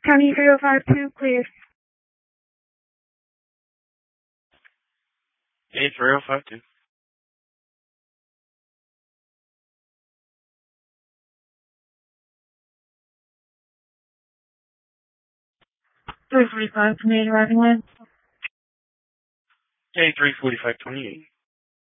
County 3052, clear. Hey, 3052. 345, community arriving lane. Hey, 34528.